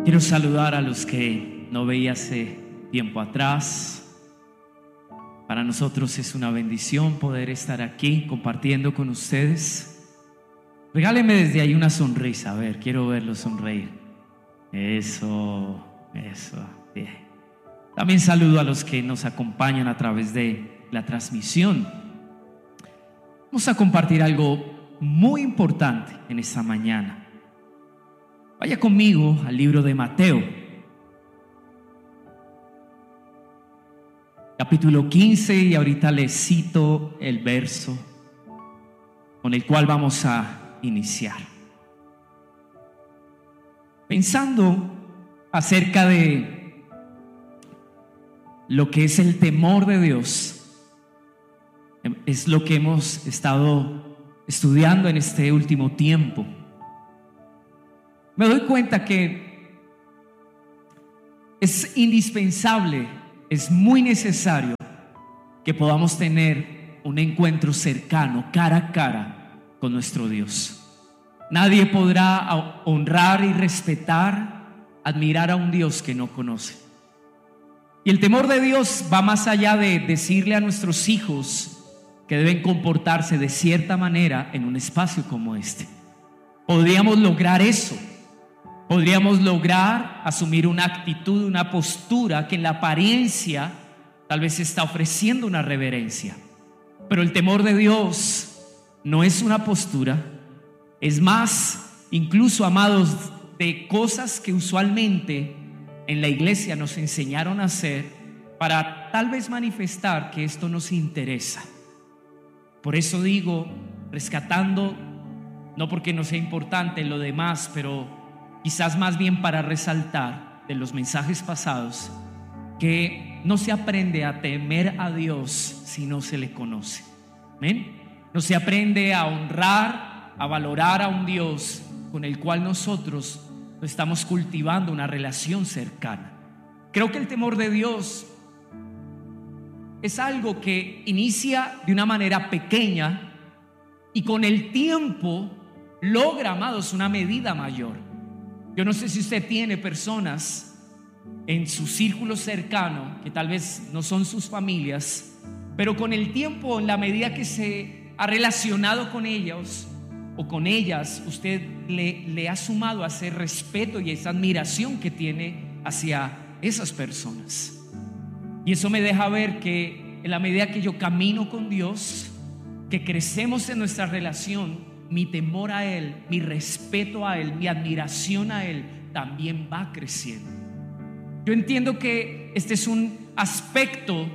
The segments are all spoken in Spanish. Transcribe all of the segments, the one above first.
Quiero saludar a los que no veía hace tiempo atrás. Para nosotros es una bendición poder estar aquí compartiendo con ustedes. Regáleme desde ahí una sonrisa. A ver, quiero verlos sonreír. Eso, bien. También saludo a los que nos acompañan a través de la transmisión. Vamos a compartir algo muy importante en esta mañana. Vaya conmigo al libro de Mateo, capítulo 15, y ahorita les cito el verso con el cual vamos a iniciar. Pensando acerca de lo que es el temor de Dios, es lo que hemos estado estudiando en este último tiempo. Me doy cuenta que es indispensable, es muy necesario que podamos tener un encuentro cercano, cara a cara, con nuestro Dios. Nadie podrá honrar y respetar, admirar a un Dios que no conoce. Y el temor de Dios va más allá de decirle a nuestros hijos que deben comportarse de cierta manera en un espacio como este. Podríamos lograr eso. Podríamos lograr asumir una actitud, una postura que en la apariencia tal vez está ofreciendo una reverencia. Pero el temor de Dios no es una postura, es más, incluso, amados, de cosas que usualmente en la iglesia nos enseñaron a hacer para tal vez manifestar que esto nos interesa. Por eso digo, rescatando, no porque no sea importante lo demás, pero quizás más bien para resaltar de los mensajes pasados que no se aprende a temer a Dios si no se le conoce. ¿Amén? No se aprende a honrar, a valorar a un Dios con el cual nosotros estamos cultivando una relación cercana. Creo que el temor de Dios es algo que inicia de una manera pequeña y con el tiempo logra, amados, una medida mayor. Yo no sé si usted tiene personas en su círculo cercano que tal vez no son sus familias, pero con el tiempo, en la medida que se ha relacionado con ellos o con ellas, usted le ha sumado a ese respeto y esa admiración que tiene hacia esas personas. Y eso me deja ver que en la medida que yo camino con Dios, que crecemos en nuestra relación, mi temor a Él, mi respeto a Él, mi admiración a Él también va creciendo. Yo entiendo que este es un aspecto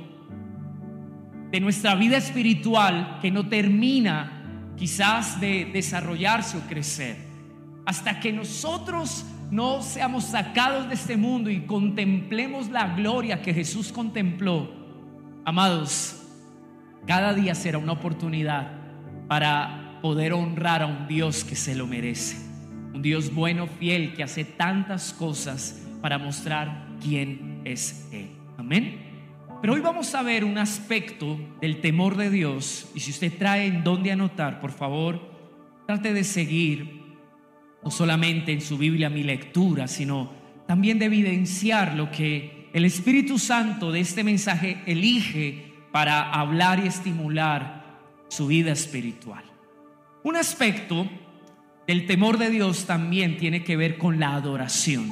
de nuestra vida espiritual que no termina quizás de desarrollarse o crecer hasta que nosotros no seamos sacados de este mundo y contemplemos la gloria que Jesús contempló. Amados, cada día será una oportunidad para poder honrar a un Dios que se lo merece, un Dios bueno, fiel, que hace tantas cosas para mostrar quién es Él. Amén. Pero hoy vamos a ver un aspecto del temor de Dios, y si usted trae en dónde anotar, por favor, trate de seguir no solamente en su Biblia mi lectura, sino también de evidenciar lo que el Espíritu Santo de este mensaje elige para hablar y estimular su vida espiritual. Un aspecto del temor de Dios también tiene que ver con la adoración.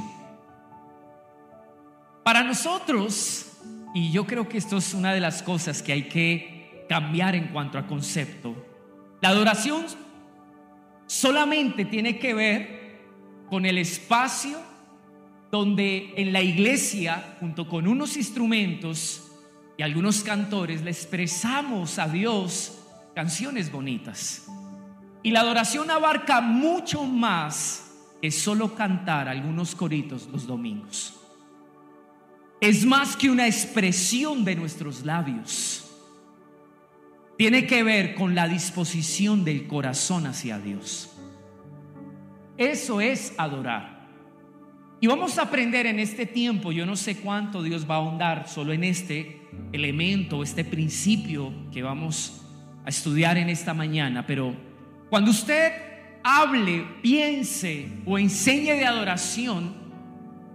Para nosotros, y yo creo que esto es una de las cosas que hay que cambiar en cuanto a concepto, la adoración solamente tiene que ver con el espacio donde en la iglesia, junto con unos instrumentos y algunos cantores, le expresamos a Dios canciones bonitas. Y la adoración abarca mucho más que solo cantar algunos coritos los domingos. Es más que una expresión de nuestros labios. Tiene que ver con la disposición del corazón hacia Dios. Eso es adorar. Y vamos a aprender en este tiempo, yo no sé cuánto Dios va a ahondar solo en este elemento, este principio que vamos a estudiar en esta mañana, pero cuando usted hable, piense o enseñe de adoración,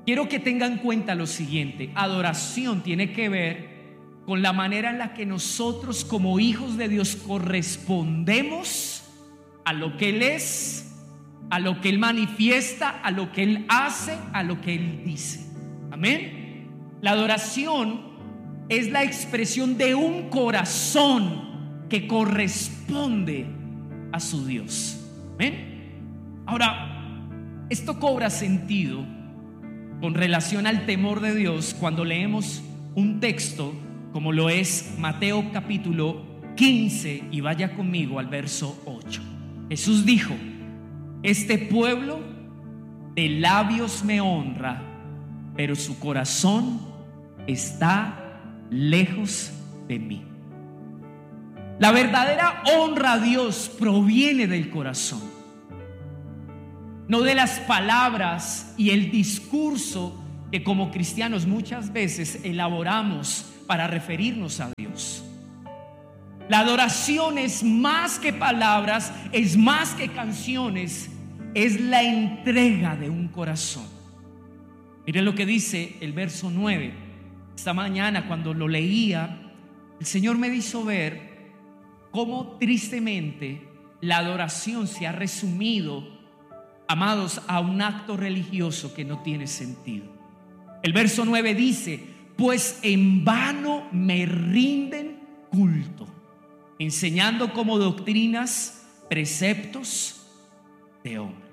quiero que tengan en cuenta lo siguiente: adoración tiene que ver con la manera en la que nosotros como hijos de Dios correspondemos a lo que Él es, a lo que Él manifiesta, a lo que Él hace, a lo que Él dice. Amén. La adoración es la expresión de un corazón que corresponde a su Dios. Amén. Ahora, esto cobra sentido con relación al temor de Dios cuando leemos un texto como lo es Mateo capítulo 15, y vaya conmigo al verso 8. Jesús dijo: este pueblo de labios me honra, pero su corazón está lejos de mí. La verdadera honra a Dios proviene del corazón, no de las palabras y el discurso que como cristianos muchas veces elaboramos para referirnos a Dios. La adoración es más que palabras, es más que canciones, es la entrega de un corazón. Miren lo que dice el verso 9. Esta mañana cuando lo leía, el Señor me hizo ver cómo tristemente la adoración se ha resumido, amados, a un acto religioso que no tiene sentido. El verso 9 dice: pues en vano me rinden culto, enseñando como doctrinas preceptos de hombres.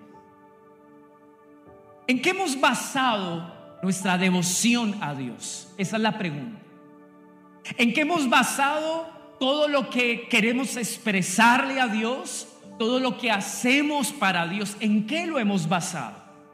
¿En qué hemos basado nuestra devoción a Dios? Esa es la pregunta. ¿En qué hemos basado todo lo que queremos expresarle a Dios? Todo lo que hacemos para Dios, ¿en qué lo hemos basado?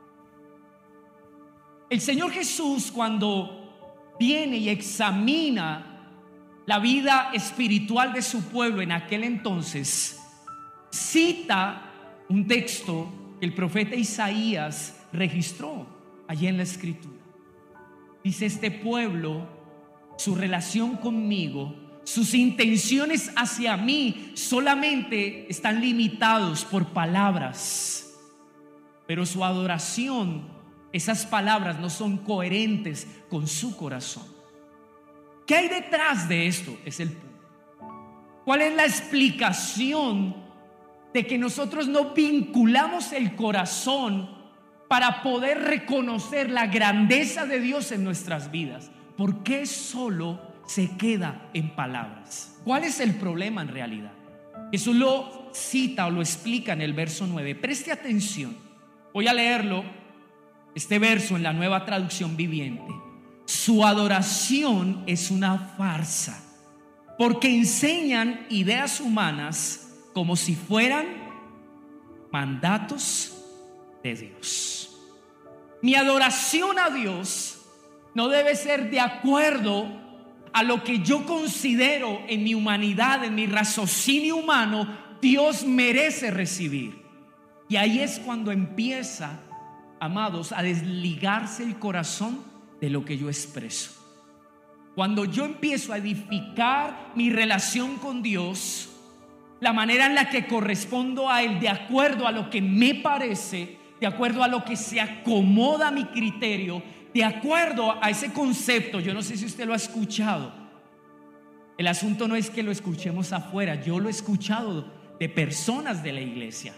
El Señor Jesús, cuando viene y examina la vida espiritual de su pueblo en aquel entonces, cita un texto que el profeta Isaías registró allí en la escritura. Dice: este pueblo, su relación conmigo, sus intenciones hacia mí solamente están limitados por palabras, pero su adoración, esas palabras no son coherentes con su corazón. ¿Qué hay detrás de esto? Es el punto. ¿Cuál es la explicación de que nosotros no vinculamos el corazón para poder reconocer la grandeza de Dios en nuestras vidas? ¿Por qué solo se queda en palabras? ¿Cuál es el problema en realidad? Jesús lo cita o lo explica en el verso 9. Preste atención. Voy a leerlo, este verso, en la Nueva Traducción Viviente. Su adoración es una farsa, porque enseñan ideas humanas como si fueran mandatos de Dios. Mi adoración a Dios no debe ser de acuerdo a lo que yo considero en mi humanidad, en mi raciocinio humano, Dios merece recibir. Y ahí es cuando empieza, amados, a desligarse el corazón de lo que yo expreso. Cuando yo empiezo a edificar mi relación con Dios, la manera en la que correspondo a Él, de acuerdo a lo que me parece, de acuerdo a lo que se acomoda a mi criterio, de acuerdo a ese concepto. Yo no sé si usted lo ha escuchado. El asunto no es que lo escuchemos afuera, yo lo he escuchado de personas de la iglesia.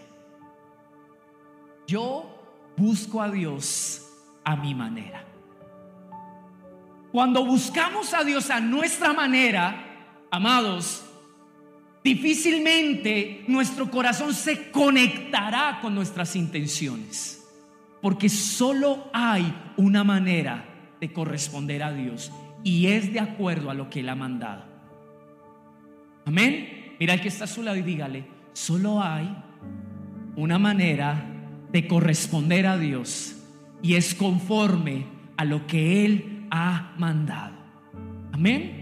Yo busco a Dios a mi manera. Cuando buscamos a Dios a nuestra manera, amados, difícilmente nuestro corazón se conectará con nuestras intenciones, porque solo hay una manera de corresponder a Dios, y es de acuerdo a lo que Él ha mandado. Amén. Mira al que está a su lado y dígale: solo hay una manera de corresponder a Dios, y es conforme a lo que Él ha mandado. Amén.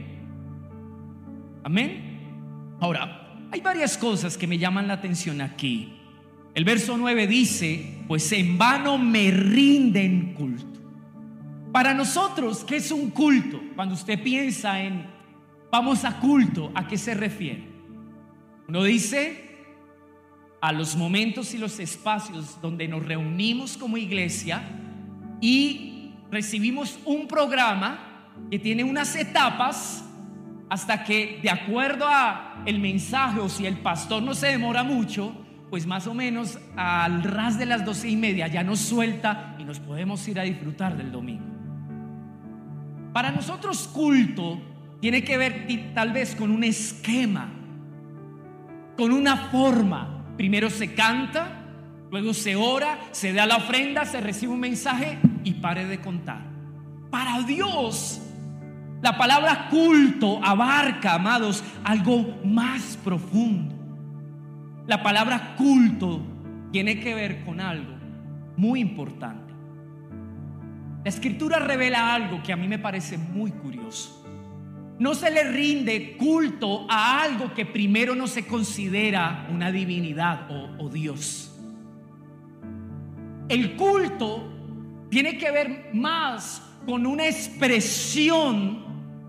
Amén. Ahora, hay varias cosas que me llaman la atención aquí. El verso 9 dice: pues en vano me rinden culto. Para nosotros, ¿qué es un culto? Cuando usted piensa en vamos a culto, ¿a qué se refiere? Uno dice a los momentos y los espacios donde nos reunimos como iglesia y recibimos un programa que tiene unas etapas hasta que, de acuerdo a el mensaje, o si el pastor no se demora mucho, pues más o menos al ras de las 12:30 ya nos suelta y nos podemos ir a disfrutar del domingo. Para nosotros culto tiene que ver tal vez con un esquema, con una forma. Primero se canta, luego se ora, se da la ofrenda, se recibe un mensaje y pare de contar. Para Dios, la palabra culto abarca, amados, algo más profundo. La palabra culto tiene que ver con algo muy importante. La Escritura revela algo que a mí me parece muy curioso. No se le rinde culto a algo que primero no se considera una divinidad o Dios. El culto tiene que ver más con una expresión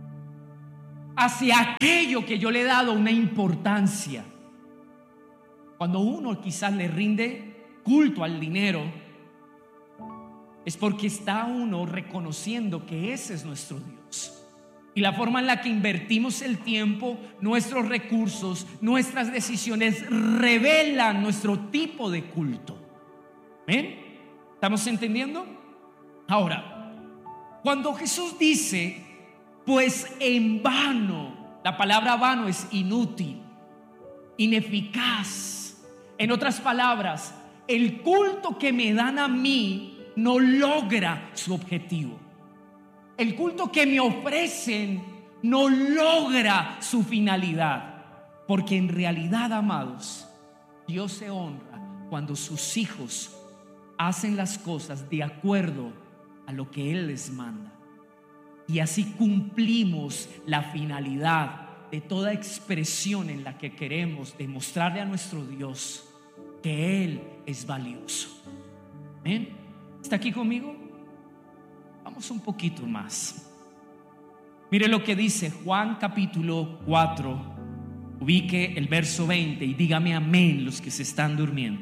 hacia aquello que yo le he dado una importancia. Cuando uno quizás le rinde culto al dinero, es porque está uno reconociendo que ese es nuestro Dios. Y la forma en la que invertimos el tiempo, nuestros recursos, nuestras decisiones revelan nuestro tipo de culto. ¿Ven? ¿Estamos entendiendo? Ahora, cuando Jesús dice, pues en vano, la palabra vano es inútil, ineficaz. En otras palabras, el culto que me dan a mí no logra su objetivo. El culto que me ofrecen no logra su finalidad. Porque en realidad, amados, Dios se honra cuando sus hijos hacen las cosas de acuerdo a lo que Él les manda. Y así cumplimos la finalidad de toda expresión en la que queremos demostrarle a nuestro Dios que Él es valioso. ¿Ven? ¿Está aquí conmigo? Vamos un poquito más. Mire lo que dice Juan capítulo 4. Ubique el verso 20 y dígame amén los que se están durmiendo.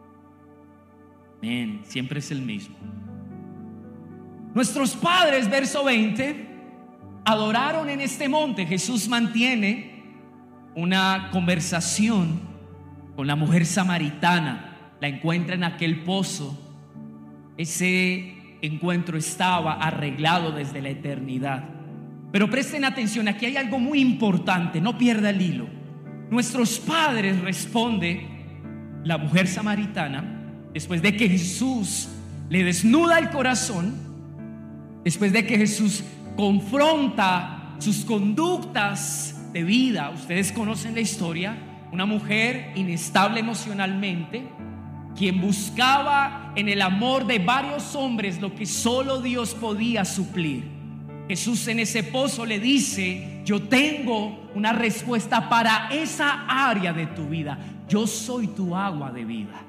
Amén, siempre es el mismo. Nuestros padres, verso 20, adoraron en este monte. Jesús mantiene una conversación con la mujer samaritana. La encuentra en aquel pozo. Ese encuentro estaba arreglado desde la eternidad. Pero presten atención, aquí hay algo muy importante, no pierda el hilo. Nuestros padres, responde la mujer samaritana, después de que Jesús le desnuda el corazón, después de que Jesús confronta sus conductas de vida. Ustedes conocen la historia. Una mujer inestable emocionalmente, quien buscaba en el amor de varios hombres lo que solo Dios podía suplir. Jesús en ese pozo le dice: yo tengo una respuesta para esa área de tu vida. Yo soy tu agua de vida.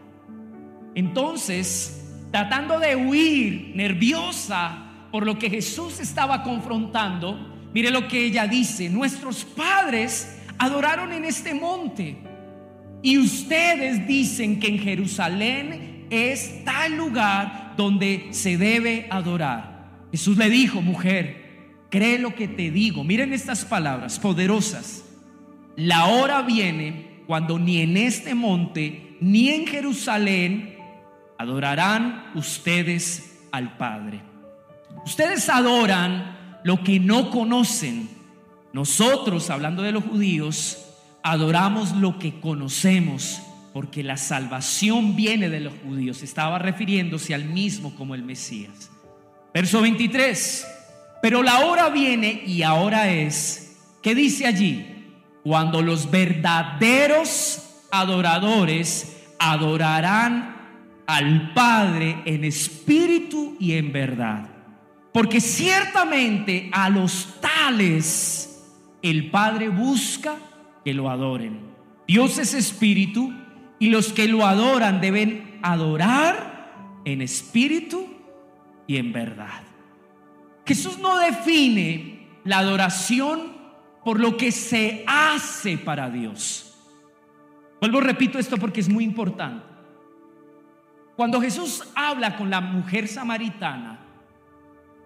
Entonces, tratando de huir, nerviosa por lo que Jesús estaba confrontando, mire lo que ella dice: nuestros padres adoraron en este monte, y ustedes dicen que en Jerusalén es tal lugar donde se debe adorar. Jesús le dijo: mujer, cree lo que te digo. Miren estas palabras poderosas: la hora viene cuando ni en este monte ni en Jerusalén adorarán ustedes al Padre. Ustedes adoran lo que no conocen. Nosotros, hablando de los judíos, adoramos lo que conocemos, porque la salvación viene de los judíos. Estaba refiriéndose al mismo como el Mesías. Verso 23. Pero la hora viene y ahora es, ¿qué dice allí? Cuando los verdaderos adoradores adorarán al Padre en espíritu y en verdad. Porque ciertamente a los tales el Padre busca que lo adoren. Dios es espíritu, y los que lo adoran deben adorar en espíritu y en verdad. Jesús no define la adoración por lo que se hace para Dios. Vuelvo, repito esto porque es muy importante. Cuando Jesús habla con la mujer samaritana,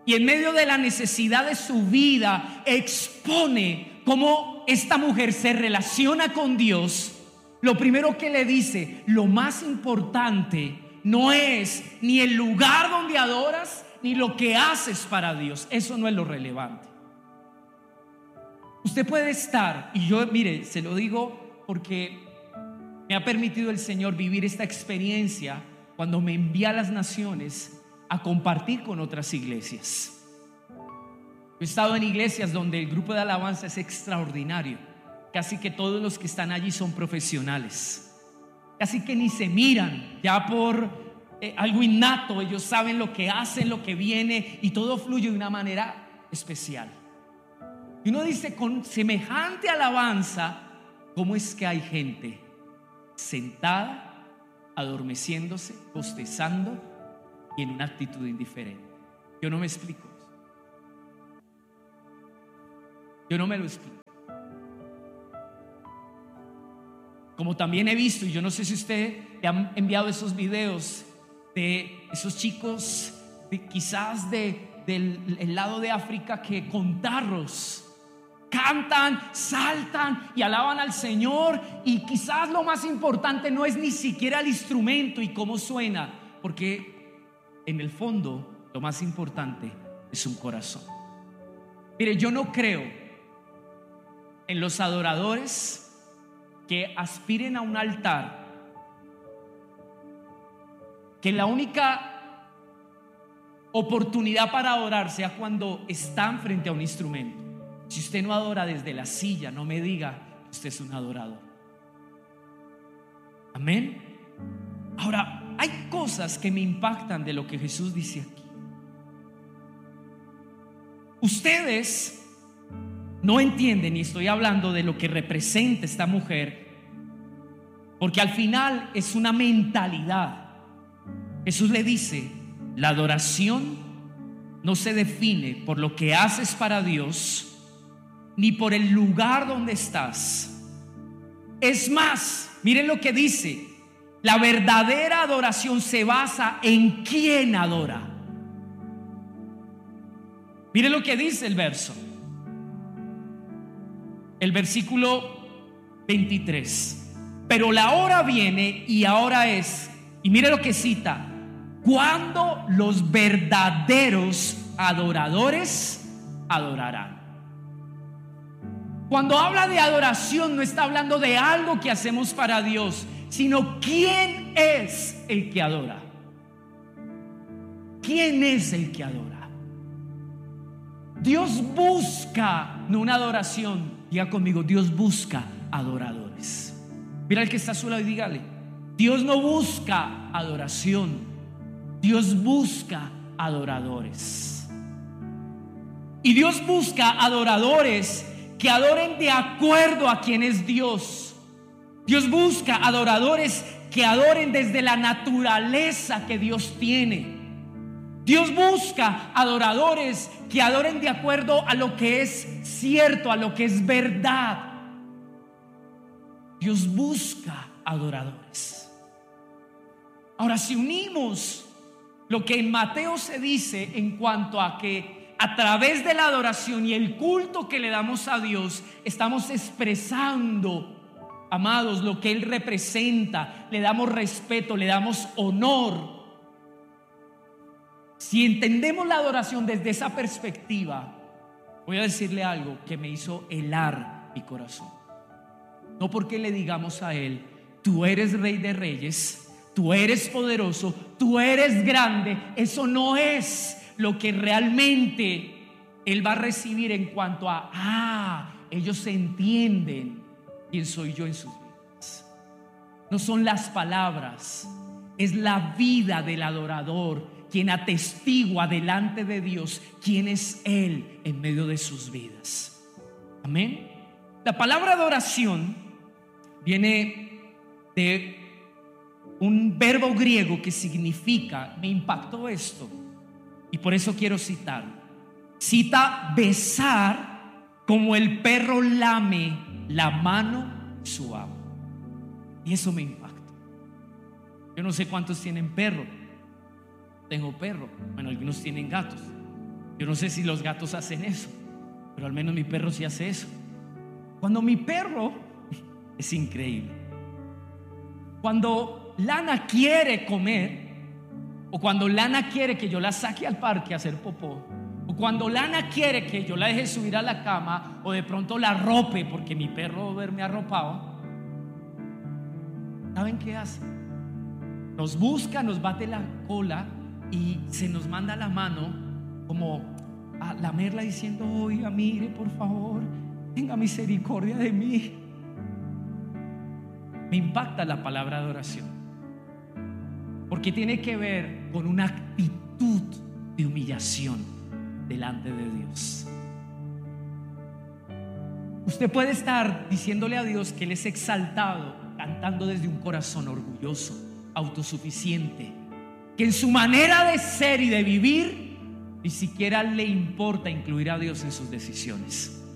y en medio de la necesidad de su vida expone cómo esta mujer se relaciona con Dios, lo primero que le dice: lo más importante no es ni el lugar donde adoras ni lo que haces para Dios. Eso no es lo relevante. Usted puede estar, y yo, mire, se lo digo porque me ha permitido el Señor vivir esta experiencia cuando me envía a las naciones a compartir con otras iglesias. He estado en iglesias donde el grupo de alabanza es extraordinario. Casi que todos los que están allí son profesionales. Casi que ni se miran, ya por algo innato. Ellos saben lo que hacen, lo que viene, y todo fluye de una manera especial. Y uno dice: con semejante alabanza, ¿cómo es que hay gente sentada, adormeciéndose, bostezando y en una actitud indiferente? Yo no me explico eso. Yo no me lo explico. Como también he visto, y yo no sé si usted le han enviado esos videos de esos chicos quizás del lado de África, que con tarros cantan, saltan y alaban al Señor, y quizás lo más importante no es ni siquiera el instrumento y cómo suena, porque en el fondo lo más importante es un corazón. Mire, yo no creo en los adoradores que aspiren a un altar, que la única oportunidad para adorar sea cuando están frente a un instrumento. Si usted no adora desde la silla, no me diga que usted es un adorador. Amén. Ahora, hay cosas que me impactan de lo que Jesús dice aquí. Ustedes no entienden, y estoy hablando de lo que representa esta mujer, porque al final es una mentalidad. Jesús le dice: la adoración no se define por lo que haces para Dios, ni por el lugar donde estás. Es más, miren lo que dice: la verdadera adoración se basa en quién adora. Miren lo que dice el verso. El versículo 23. Pero la hora viene, y ahora es, y mire lo que cita: cuando los verdaderos adoradores adorarán. Cuando habla de adoración, no está hablando de algo que hacemos para Dios, sino quién es el que adora. ¿Quién es el que adora? Dios busca no una adoración. Diga conmigo: Dios busca adoradores. Mira al que está a su lado y dígale: Dios no busca adoración, Dios busca adoradores. Y Dios busca adoradores que adoren de acuerdo a quién es Dios. Dios busca adoradores que adoren desde la naturaleza que Dios tiene. Dios busca adoradores que adoren de acuerdo a lo que es cierto, a lo que es verdad. Dios busca adoradores. Ahora, si unimos lo que en Mateo se dice en cuanto a que a través de la adoración y el culto que le damos a Dios, estamos expresando, amados, lo que Él representa, le damos respeto, le damos honor. Si entendemos la adoración desde esa perspectiva, voy a decirle algo que me hizo helar mi corazón. No porque le digamos a Él: tú eres Rey de Reyes, tú eres poderoso, tú eres grande. Eso no es lo que realmente Él va a recibir en cuanto a ellos entienden quién soy yo en sus vidas. No son las palabras, es la vida del adorador quien atestigua delante de Dios quién es Él en medio de sus vidas. Amén. La palabra adoración viene de un verbo griego que significa, me impactó esto y por eso quiero citar. Cita besar como el perro lame la mano de su amo. Y eso me impacta. Yo no sé cuántos tienen perro. Tengo perro. Bueno, algunos tienen gatos. Yo no sé si los gatos hacen eso, pero al menos mi perro sí hace eso. Cuando mi perro, es increíble, cuando Lana quiere comer, o cuando Lana quiere que yo la saque al parque a hacer popó, o cuando Lana quiere que yo la deje subir a la cama, o de pronto la arrope porque mi perro duerme arropado, ¿saben qué hace? Nos busca, nos bate la cola y se nos manda la mano como a lamerla diciendo: oiga, mire, por favor, tenga misericordia de mí. Me impacta la palabra de oración, porque tiene que ver con una actitud de humillación delante de Dios. Usted puede estar diciéndole a Dios que Él es exaltado, cantando desde un corazón orgulloso, autosuficiente, que en su manera de ser y de vivir ni siquiera le importa incluir a Dios en sus decisiones.